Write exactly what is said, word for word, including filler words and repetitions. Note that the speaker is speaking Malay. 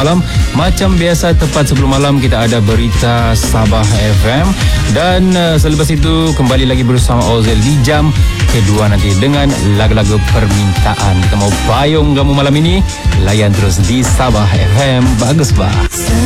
malam. Macam biasa, tepat sebelum malam kita ada berita Sabah F M. Dan uh, selepas itu kembali lagi bersama Ozel di jam kedua nanti dengan lagu-lagu permintaan. Kita mau payung kamu malam ini. Layan terus di Sabah F M. Bagus bah.